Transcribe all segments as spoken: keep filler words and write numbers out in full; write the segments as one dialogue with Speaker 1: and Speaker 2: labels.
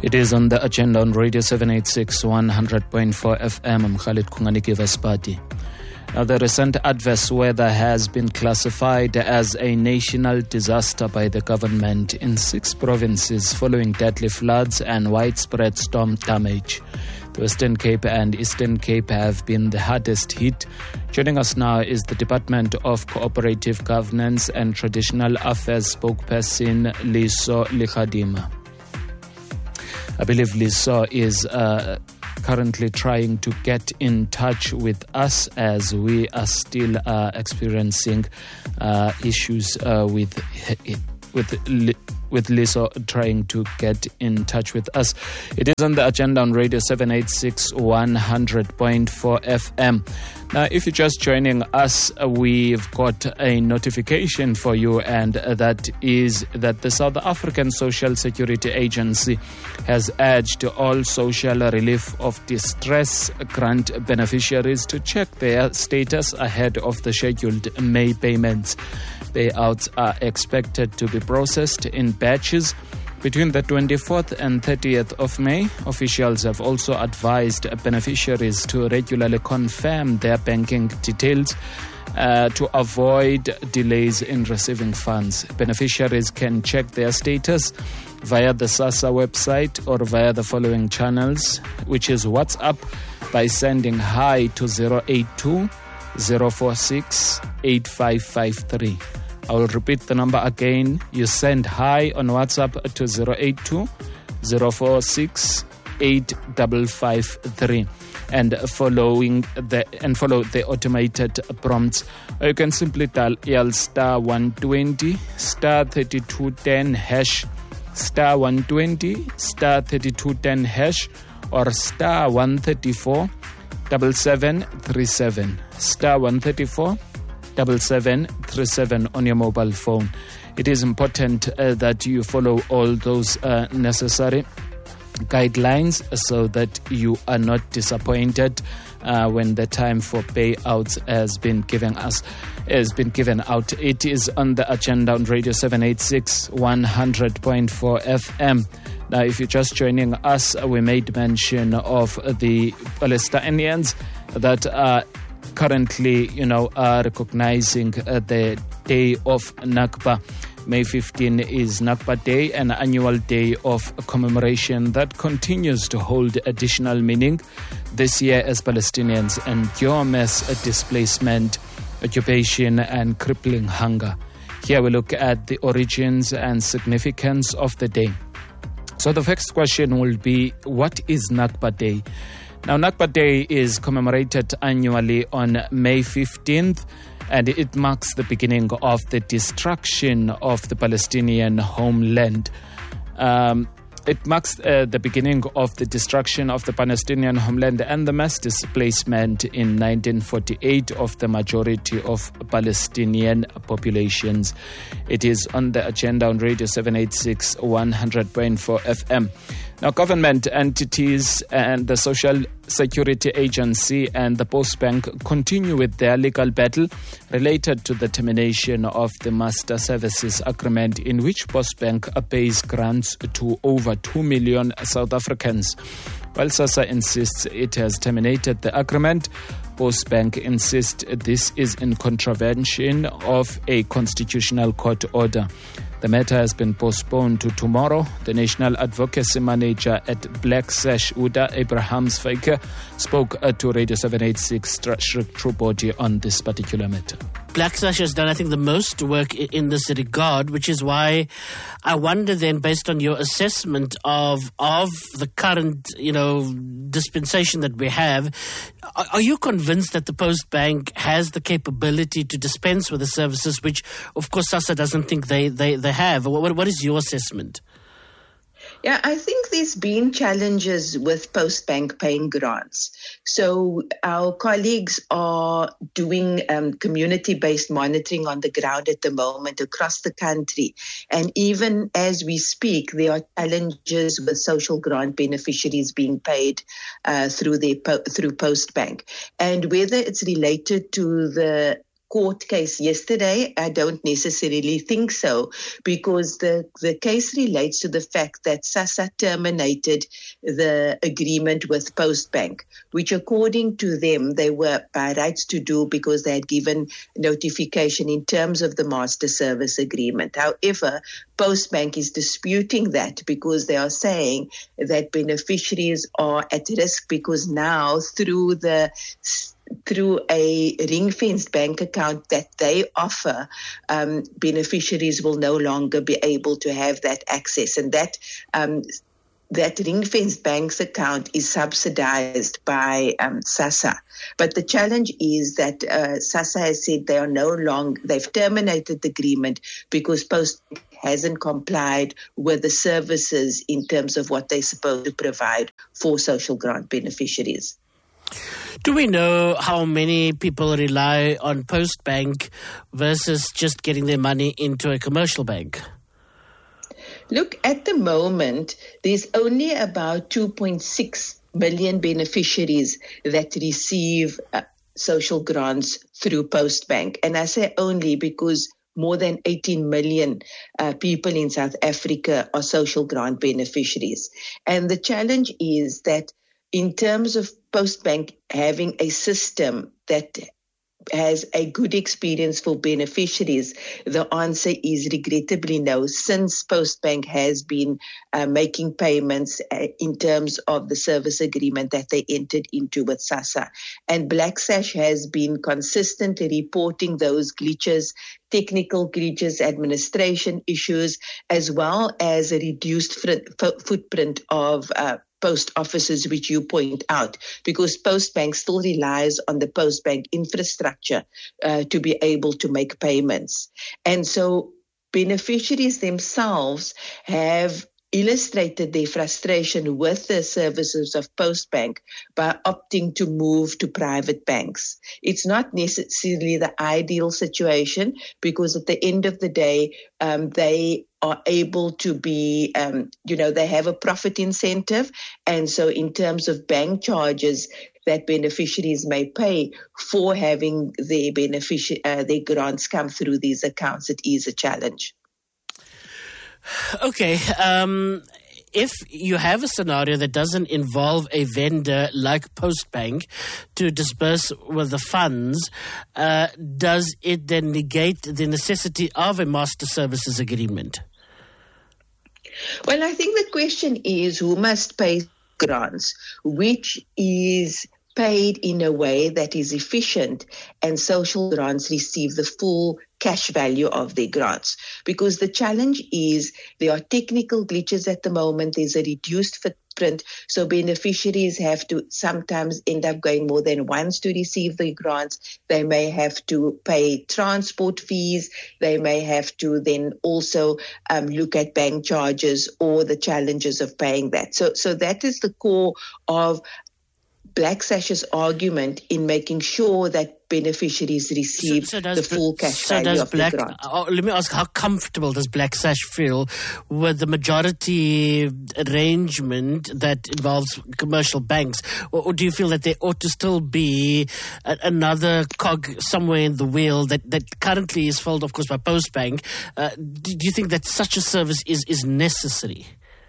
Speaker 1: It is on the agenda on Radio seven eighty-six, one hundred point four F M. I'm Khalid Kunganiki Vespati. Now, the recent adverse weather has been classified as a national disaster by the government in six provinces following deadly floods and widespread storm damage. The Western Cape and Eastern Cape have been the hardest hit. Joining us now is the Department of Cooperative Governance and Traditional Affairs spokesperson, Liso Legadima. I believe Liso is uh, currently trying to get in touch with us as we are still uh, experiencing uh, issues uh, with with with Liso trying to get in touch with us. It is on the agenda on Radio seven eighty-six, one hundred point four F M. Now, if you're just joining us, we've got a notification for you, and that is that the South African Social Security Agency has urged all social relief of distress grant beneficiaries to check their status ahead of the scheduled May payments. Payouts are expected to be processed in batches between the twenty-fourth and thirtieth of May. Officials have also advised beneficiaries to regularly confirm their banking details uh, to avoid delays in receiving funds. Beneficiaries can check their status via the SASSA website or via the following channels, which is WhatsApp by sending hi to zero eight two, zero four six, eight five five three. I will repeat the number again. You send hi on WhatsApp to zero eight two, zero four six, eight five five three and following the and follow the automated prompts. Or you can simply dial star one twenty, star thirty-two ten hash, star one twenty, star thirty-two ten hash, or star one thirty-four, seven seven three seven, star one thirty-four, seven seven three seven on your mobile phone. It is important uh, that you follow all those uh, necessary guidelines so that you are not disappointed uh, when the time for payouts has been given us has been given out. It is on the agenda on Radio seven eighty-six, one hundred point four F M. Now, if you're just joining us, we made mention of the Palestinians that are currently, you know, uh, recognizing uh, the day of Nakba. May fifteenth is Nakba Day, an annual day of commemoration that continues to hold additional meaning this year as Palestinians endure mass displacement, occupation, and crippling hunger. Here we look at the origins and significance of the day. So the first question will be, what is Nakba Day? Now, Nakba Day is commemorated annually on May fifteenth, and it marks the beginning of the destruction of the Palestinian homeland. Um, it marks uh, the beginning of the destruction of the Palestinian homeland and the mass displacement in nineteen forty-eight of the majority of Palestinian populations. It is on the agenda on Radio seven eighty-six, one hundred point four F M. Now, government entities and the Social Security Agency and the Post Bank continue with their legal battle related to the termination of the Master Services Agreement, in which Post Bank pays grants to over two million South Africans. While SASSA insists it has terminated the agreement, Post Bank insists this is in contravention of a constitutional court order. The matter has been postponed to tomorrow. The National Advocacy Manager at Black Sash, Uda Abrahams-Fike, spoke uh, to Radio seven eighty-six True Body on this particular matter.
Speaker 2: Black Sash has done, I think, the most work in this regard, which is why I wonder then, based on your assessment of of the current, you know, dispensation that we have, are, are you convinced that the Post Bank has the capability to dispense with the services, which, of course, SASSA doesn't think they, they, they have? What, what is your assessment?
Speaker 3: Yeah, I think there's been challenges with Post Bank paying grants. So our colleagues are doing um, community-based monitoring on the ground at the moment across the country. And even as we speak, there are challenges with social grant beneficiaries being paid uh, through their po- through Post Bank. And whether it's related to the court case yesterday? I don't necessarily think so, because the, the case relates to the fact that SASSA terminated the agreement with Postbank, which according to them, they were by rights to do because they had given notification in terms of the master service agreement. However, Postbank is disputing that because they are saying that beneficiaries are at risk because now through the through a ring-fenced bank account that they offer, um, beneficiaries will no longer be able to have that access. And that um, that ring-fenced bank's account is subsidized by um, SASSA. But the challenge is that uh, SASSA has said they are no longer, they've terminated the agreement because Post hasn't complied with the services in terms of what they're supposed to provide for social grant beneficiaries.
Speaker 2: Do we know how many people rely on Postbank versus just getting their money into a commercial bank?
Speaker 3: Look, at the moment, there's only about two point six million beneficiaries that receive uh, social grants through Postbank. And I say only because more than eighteen million uh, people in South Africa are social grant beneficiaries. And the challenge is that in terms of Postbank having a system that has a good experience for beneficiaries, the answer is regrettably no, since Postbank has been uh, making payments uh, in terms of the service agreement that they entered into with SASSA. And Black Sash has been consistently reporting those glitches, technical glitches, administration issues, as well as a reduced footprint of uh, post offices, which you point out, because Postbank still relies on the Postbank infrastructure uh, to be able to make payments. And so beneficiaries themselves have illustrated their frustration with the services of Postbank by opting to move to private banks. It's not necessarily the ideal situation because at the end of the day, um, they are able to be, um, you know, they have a profit incentive. And so in terms of bank charges that beneficiaries may pay for having their benefici- uh, their grants come through these accounts, it is a challenge.
Speaker 2: Okay. Um, if you have a scenario that doesn't involve a vendor like Postbank to disperse with the funds, uh, does it then negate the necessity of a master services agreement?
Speaker 3: Well, I think the question is who must pay grants, which is paid in a way that is efficient, and social grants receive the full cash value of their grants. Because the challenge is there are technical glitches at the moment. There's a reduced footprint, so beneficiaries have to sometimes end up going more than once to receive the grants. They may have to pay transport fees. They may have to then also um, look at bank charges or the challenges of paying that. So, so that is the core of Black Sash's argument in making sure that beneficiaries receive so, so the full cash so value
Speaker 2: does
Speaker 3: of
Speaker 2: Black,
Speaker 3: the grant.
Speaker 2: Uh, let me ask, how comfortable does Black Sash feel with the majority arrangement that involves commercial banks? Or, or do you feel that there ought to still be a, another cog somewhere in the wheel that, that currently is filled, of course, by Postbank? Uh, do, do you think that such a service is, is necessary?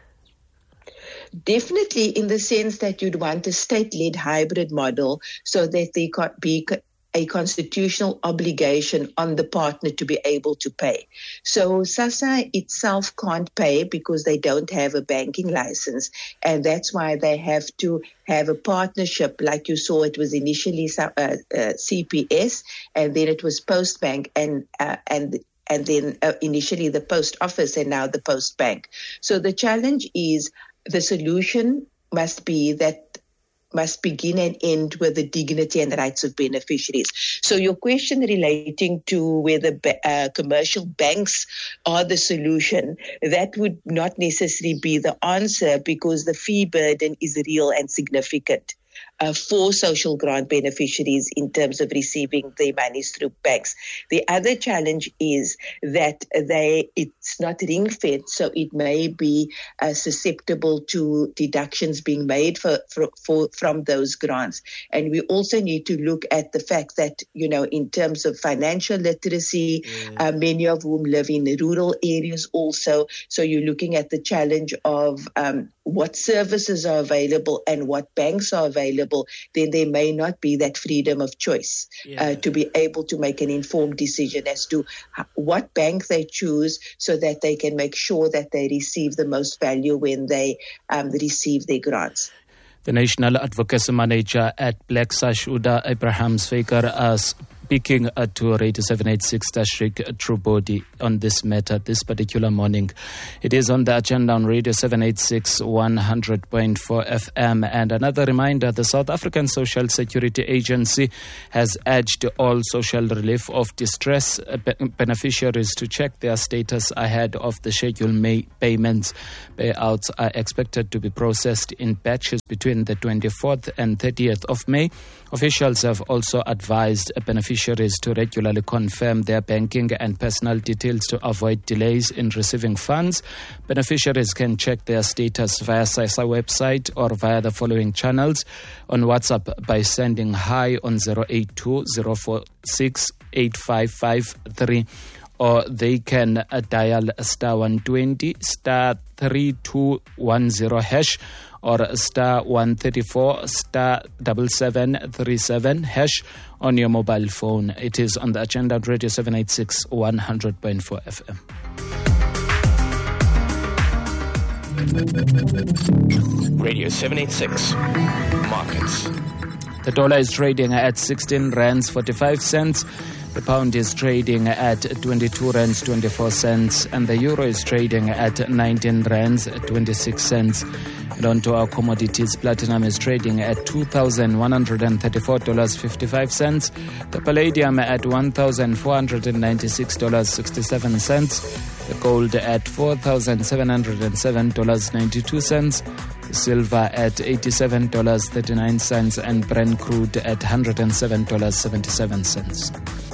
Speaker 3: Definitely, in the sense that you'd want a state-led hybrid model so that there could be a constitutional obligation on the partner to be able to pay. So SASSA itself can't pay because they don't have a banking license, and that's why they have to have a partnership. Like you saw, it was initially uh, uh, C P S, and then it was Postbank, and uh, and and then uh, initially the Post Office, and now the Postbank. So the challenge is, the solution must be that must begin and end with the dignity and rights of beneficiaries. So your question relating to whether uh, commercial banks are the solution, that would not necessarily be the answer because the fee burden is real and significant. uh, for social grant beneficiaries in terms of receiving their monies through banks. The other challenge is that they it's not ring-fed, so it may be uh, susceptible to deductions being made for, for, for from those grants. And we also need to look at the fact that, you know, in terms of financial literacy, mm. uh, many of whom live in rural areas also. So you're looking at the challenge of um, what services are available and what banks are available. Then there may not be that freedom of choice yeah. uh, to be able to make an informed decision as to what bank they choose, so that they can make sure that they receive the most value when they um, receive their grants.
Speaker 1: The National Advocacy Manager at Black Sash, Uda Abraham Swaker, as speaking uh, to Radio seven eighty-six Tashrik Trubodi on this matter this particular morning. It is on the agenda on Radio seven eighty-six one hundred point four F M. And another reminder, the South African Social Security Agency has urged all social relief of distress beneficiaries to check their status ahead of the scheduled May payments. Payouts are expected to be processed in batches between the twenty-fourth and thirtieth of May. Officials have also advised beneficiaries to regularly confirm their banking and personal details to avoid delays in receiving funds. Beneficiaries can check their status via SAISA website or via the following channels: on WhatsApp by sending hi on zero eight two zero four six eight five five three, or they can uh, dial star one twenty star three two one zero hash or star one thirty-four star seven seven three seven hash on your mobile phone. It is on the agenda at Radio seven eighty-six one hundred point four F M.
Speaker 4: Radio seven eighty-six Markets.
Speaker 1: The dollar is trading at sixteen rands forty-five cents. The pound is trading at twenty-two rands twenty-four cents, and the euro is trading at nineteen rands twenty-six cents. And on to our commodities, platinum is trading at two thousand one hundred thirty-four dollars and fifty-five cents. The palladium at one thousand four hundred ninety-six dollars and sixty-seven cents. The gold at four thousand seven hundred seven dollars and ninety-two cents. Silver at eighty-seven dollars and thirty-nine cents, and Brent crude at one hundred seven dollars and seventy-seven cents.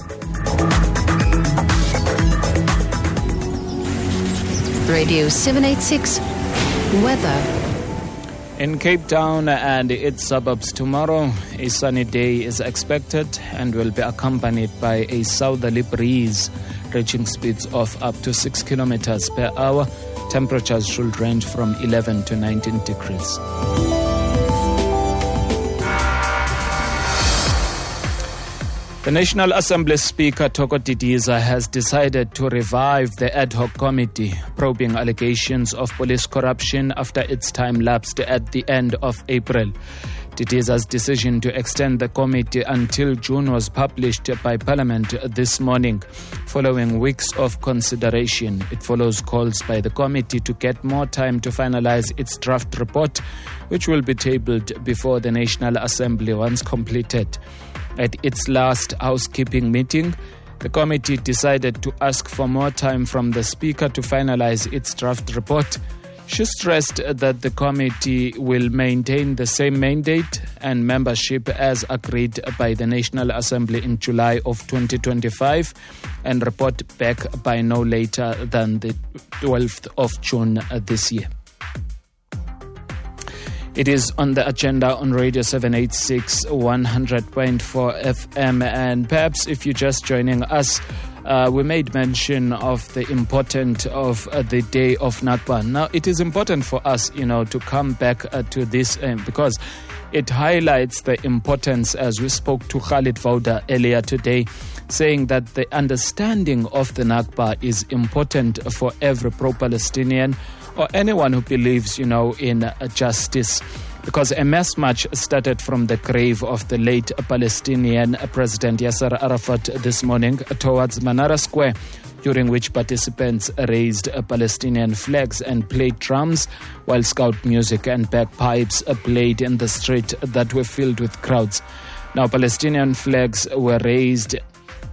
Speaker 5: Radio seven eighty-six Weather.
Speaker 1: In Cape Town and its suburbs tomorrow, a sunny day is expected and will be accompanied by a southerly breeze reaching speeds of up to six kilometers per hour. Temperatures should range from eleven to nineteen degrees. The National Assembly Speaker, Thoko Didiza, has decided to revive the ad hoc committee probing allegations of police corruption after its time lapsed at the end of April. Didiza's decision to extend the committee until June was published by Parliament this morning. Following weeks of consideration, it follows calls by the committee to get more time to finalize its draft report, which will be tabled before the National Assembly once completed. At its last housekeeping meeting, the committee decided to ask for more time from the Speaker to finalize its draft report. She stressed that the committee will maintain the same mandate and membership as agreed by the National Assembly in July of twenty twenty-five and report back by no later than the twelfth of June this year. It is on the agenda on Radio seven eighty-six one hundred point four F M, and perhaps if you're just joining us, uh, we made mention of the importance of uh, the day of Nakba. Now, it is important for us, you know, to come back uh, to this uh, because it highlights the importance, as we spoke to Khalid Vauda earlier today, saying that the understanding of the Nakba is important for every pro-Palestinian or anyone who believes, you know, in uh, justice. Because a mass march started from the grave of the late Palestinian President Yasser Arafat this morning towards Manara Square, during which participants raised Palestinian flags and played drums, while scout music and bagpipes played in the street that were filled with crowds. Now, Palestinian flags were raised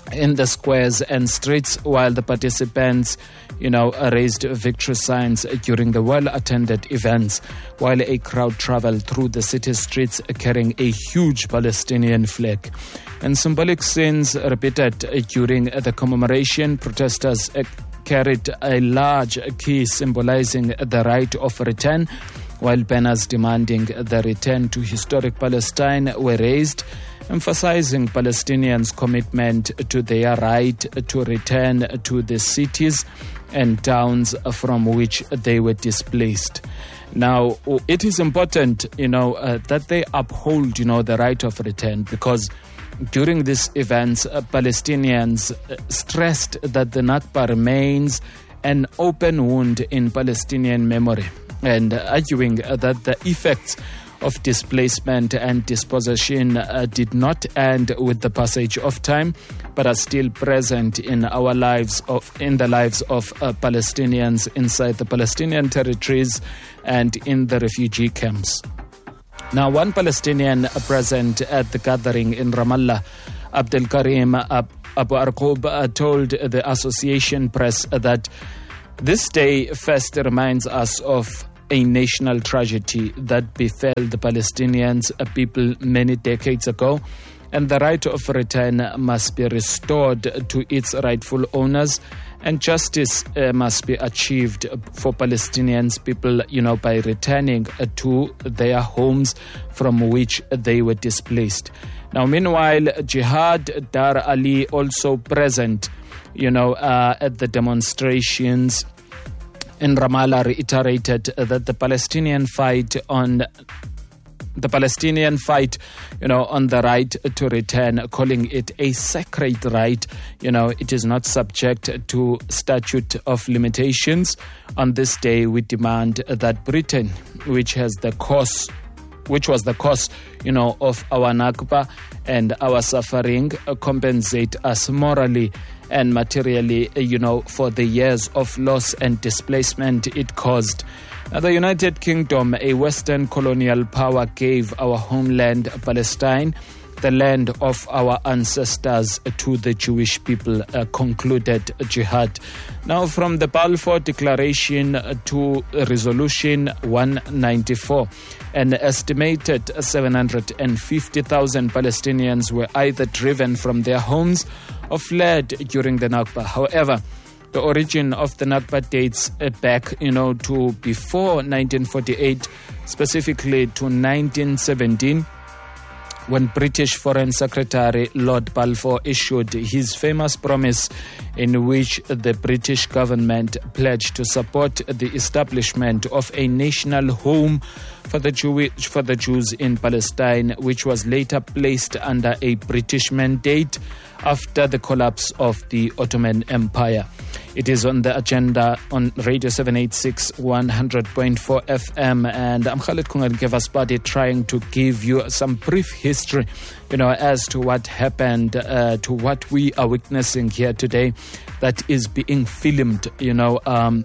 Speaker 1: in the squares and streets, while the participants, you know, raised victory signs during the well-attended events, while a crowd traveled through the city streets carrying a huge Palestinian flag. And symbolic scenes repeated during the commemoration. Protesters carried a large key symbolizing the right of return, while banners demanding the return to historic Palestine were raised, emphasizing Palestinians' commitment to their right to return to the cities and towns from which they were displaced. Now, it is important, you know, uh, that they uphold, you know, the right of return, because during these events, uh, Palestinians uh, stressed that the Nakba remains an open wound in Palestinian memory, and uh, arguing uh, that the effects of displacement and dispossession uh, did not end with the passage of time, but are still present in our lives, of, in the lives of uh, Palestinians inside the Palestinian territories and in the refugee camps. Now, one Palestinian present at the gathering in Ramallah, Abdel Karim Abu Arqoub, uh, told the Association Press that this day first reminds us of a national tragedy that befell the Palestinians a people many decades ago, and the right of return must be restored to its rightful owners, and justice uh, must be achieved for Palestinians people, you know, by returning uh, to their homes from which they were displaced. Now, meanwhile, Jihad Dar Ali, also present, you know, uh, at the demonstrations in Ramallah, reiterated that the Palestinian fight on the Palestinian fight, you know, on the right to return, calling it a sacred right. You know, it is not subject to statute of limitations. On this day, we demand that Britain, which has the cause, which was the cause, you know, of our Nakba and our suffering, uh, compensate us morally and materially, you know, for the years of loss and displacement it caused. Now, the United Kingdom, a Western colonial power, gave our homeland, Palestine, the land of our ancestors, to the Jewish people, uh, concluded Jihad. Now, from the Balfour Declaration to Resolution one ninety-four, an estimated seven hundred fifty thousand Palestinians were either driven from their homes or fled during the Nakba. However, the origin of the Nakba dates back, you know, to before nineteen forty-eight, specifically to nineteen seventeen, when British Foreign Secretary Lord Balfour issued his famous promise in which the British government pledged to support the establishment of a national home for the Jew- for the Jews in Palestine, which was later placed under a British mandate after the collapse of the Ottoman Empire. It is on the agenda on Radio seven eighty-six, one hundred point four F M, and I'm Khalid Kungan-Kevasbadi, trying to give you some brief history, you know, as to what happened, uh, to what we are witnessing here today that is being filmed, you know, um,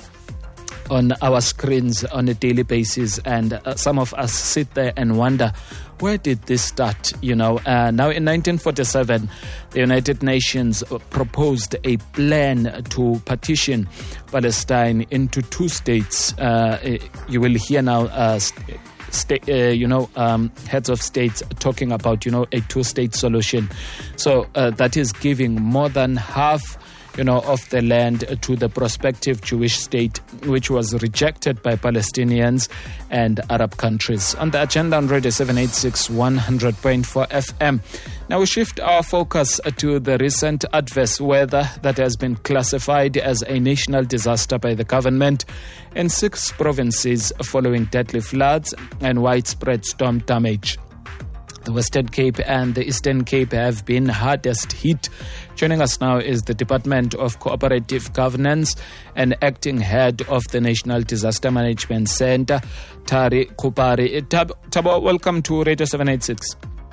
Speaker 1: on our screens on a daily basis. And uh, some of us sit there and wonder, where did this start? You know, uh, now in nineteen forty-seven, the United Nations proposed a plan to partition Palestine into two states. Uh, you will hear now uh, st- st- uh, you know, um, heads of states talking about, you know, a two-state solution. So uh, that is giving more than half, you know, of the land to the prospective Jewish state, which was rejected by Palestinians and Arab countries. On the agenda on Radio seven eighty-six, one hundred point four F M. Now we shift our focus to the recent adverse weather that has been classified as a national disaster by the government in six provinces following deadly floods and widespread storm damage. The Western Cape and the Eastern Cape have been hardest hit. Joining us now is the Department of Cooperative Governance and acting head of the National Disaster Management Center, Tari Kupari. Tab- Tabo, welcome to Radio seven eighty-six.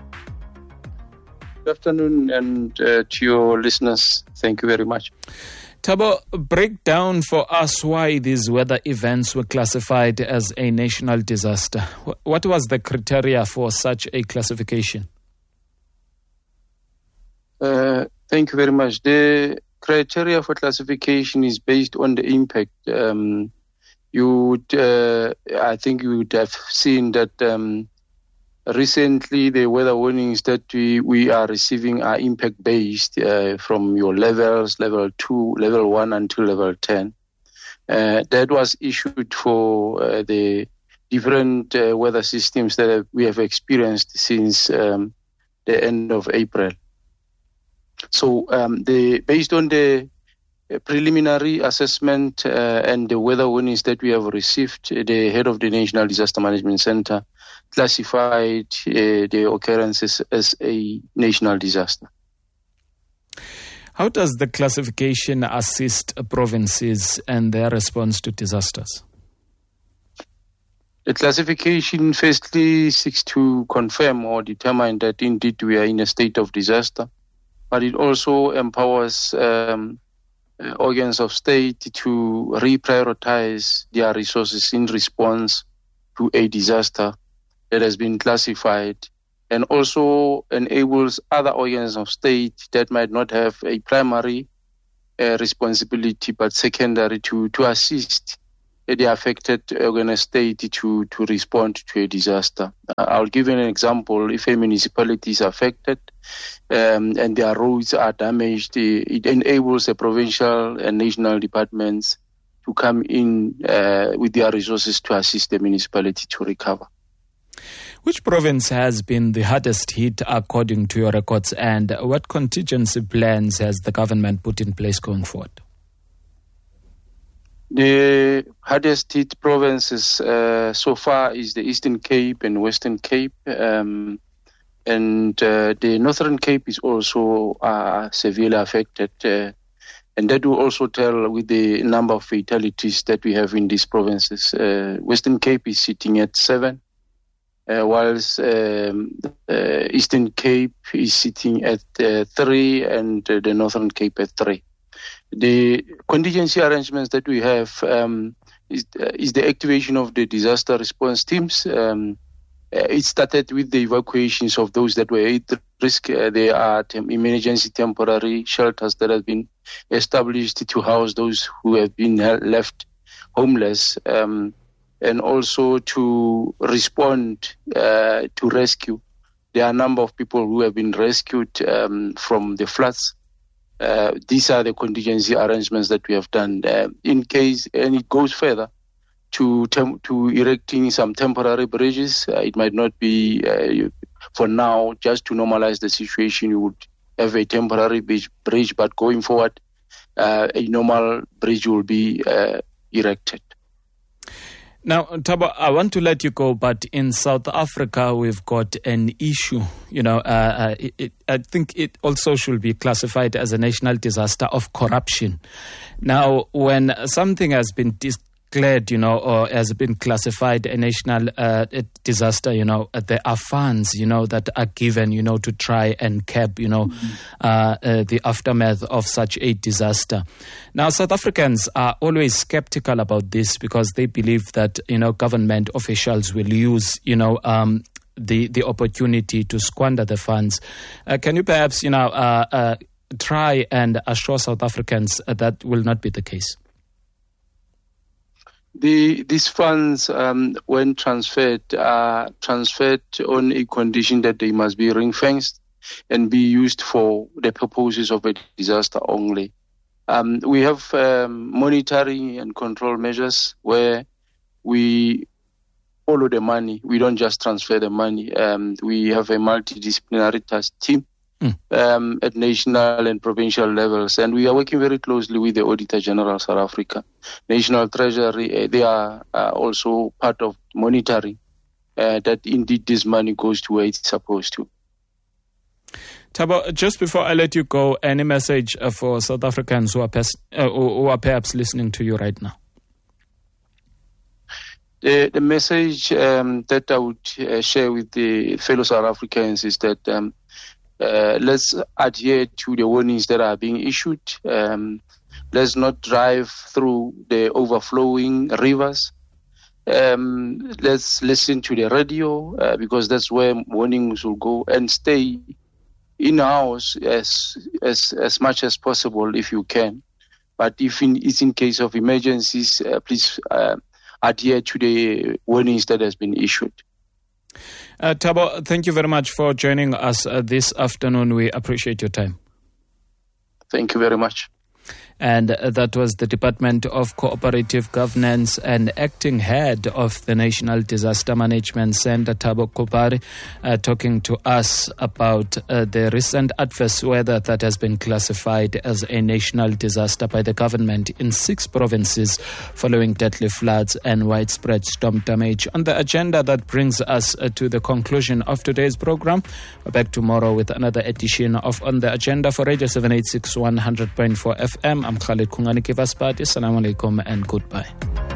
Speaker 6: Good afternoon, and uh, to your listeners, thank you very much.
Speaker 1: Tabo, break down for us why these weather events were classified as a national disaster. What was the criteria for such a classification?
Speaker 6: Uh, Thank you very much. The criteria for classification is based on the impact. Um, you would, uh, I think you would have seen that um, recently the weather warnings that we, we are receiving are impact-based uh, from your levels, level two, level one until level ten. Uh, that was issued for uh, the different uh, weather systems that we have experienced since um, the end of April. So um, the, based on the preliminary assessment uh, and the weather warnings that we have received, the head of the National Disaster Management Center classified uh, the occurrences as a national disaster.
Speaker 1: How does the classification assist provinces and their response to disasters?
Speaker 6: The classification firstly seeks to confirm or determine that indeed we are in a state of disaster, but it also empowers um, uh, organs of state to reprioritize their resources in response to a disaster that has been classified, and also enables other organs of state that might not have a primary uh, responsibility but secondary to, to assist the affected organ of state to, to respond to a disaster. Uh, I'll give you an example. If a municipality is affected um, and their roads are damaged, it enables the provincial and national departments to come in uh, with their resources to assist the municipality to recover.
Speaker 1: Which province has been the hardest hit according to your records, and what contingency plans has the government put in place going forward?
Speaker 6: The hardest hit provinces uh, so far is the Eastern Cape and Western Cape, um, and uh, the Northern Cape is also uh, severely affected, uh, and that will also tell with the number of fatalities that we have in these provinces. Uh, Western Cape is sitting at seven, uh, whilst um, uh, Eastern Cape is sitting at uh, three, and uh, the Northern Cape at three. The contingency arrangements that we have um, is, uh, is the activation of the disaster response teams. Um, uh, it started with the evacuations of those that were at risk. Uh, there are tem- emergency temporary shelters that have been established to house those who have been left homeless, um, and also to respond uh, to rescue. There are a number of people who have been rescued um, from the floods. Uh, these are the contingency arrangements that we have done. Uh, in case, and it goes further to tem- to erecting some temporary bridges. Uh, it might not be uh, for now, just to normalize the situation. You would have a temporary bridge, bridge but going forward, uh, a normal bridge will be uh, erected.
Speaker 1: Now, Thabo, I want to let you go, but in South Africa, we've got an issue. You know, uh, uh, it, it, I think it also should be classified as a national disaster of corruption. Now, when something has been declared, you know, or has been classified a national uh, disaster, you know, there are funds, you know, that are given, you know, to try and curb, you know, mm-hmm. uh, uh, the aftermath of such a disaster. Now, South Africans are always skeptical about this because they believe that, you know, government officials will use, you know, um, the, the opportunity to squander the funds. Uh, can you perhaps, you know, uh, uh, try and assure South Africans uh, that will not be the case?
Speaker 6: The, these funds, um, when transferred, are transferred on a condition that they must be ring-fenced and be used for the purposes of a disaster only. Um, we have um, monitoring and control measures where we follow the money. We don't just transfer the money. Um, we have a multidisciplinary task team mm. um, at national and provincial levels, and we are working very closely with the Auditor General South Africa, National Treasury. Uh, they are uh, also part of monitoring uh, that indeed this money goes to where it's supposed to.
Speaker 1: Thabo, just before I let you go, any message uh, for South Africans who are, pers- uh, who are perhaps listening to you right now?
Speaker 6: The, the message um, that I would uh, share with the fellow South Africans is that um, uh, let's adhere to the warnings that are being issued. Um, let's not drive through the overflowing rivers. Um, let's listen to the radio uh, because that's where warnings will go, and stay in-house as as as much as possible if you can. But if in, it's in case of emergencies, uh, please uh, adhere to the warnings that has been issued.
Speaker 1: Uh, Thabo, thank you very much for joining us uh, this afternoon. We appreciate your time.
Speaker 6: Thank you very much.
Speaker 1: And that was the Department of Cooperative Governance and acting head of the National Disaster Management Center, Thabo Kopari, uh, talking to us about uh, the recent adverse weather that has been classified as a national disaster by the government in six provinces following deadly floods and widespread storm damage. On the agenda, that brings us uh, to the conclusion of today's program. We're back tomorrow with another edition of On the Agenda for Radio seven eighty-six one hundred point four F M. I'm Khalid Kunganike Vaspati. Assalamu alaikum and goodbye.